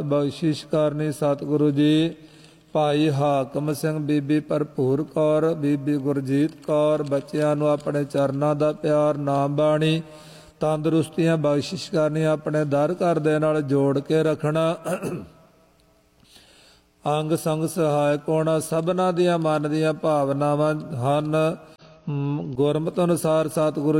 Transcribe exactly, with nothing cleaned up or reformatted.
ਬਖਸ਼ਿਸ਼ ਕਰਨੀ ਸਤਿਗੁਰੂ ਜੀ। ਭਾਈ ਹਾਕਮ ਸਿੰਘ, ਬੀਬੀ ਭਰਪੂਰ ਕੌਰ, ਬੀਬੀ ਗੁਰਜੀਤ ਕੌਰ। ਬੱਚਿਆਂ ਨੂੰ ਆਪਣੇ ਚਰਨਾਂ ਦਾ ਪਿਆਰ, ਨਾਮ ਬਾਣੀ, ਤੰਦਰੁਸਤੀਆਂ ਬਖਸ਼ਿਸ਼ ਕਰਨੀ, ਆਪਣੇ ਦਰ ਘਰ ਦੇ ਨਾਲ ਜੋੜ ਕੇ ਰੱਖਣਾ। ਅੰਗ ਸੰਗ ਸਹਾਇਕ ਹੋਣਾ ਸਭਨਾਂ ਦੀਆਂ ਮਨ ਦੀਆਂ ਭਾਵਨਾਵਾਂ ਹਨ। ਗੁਰਮਤਿ ਅਨੁਸਾਰ ਸਤਿਗੁਰੂ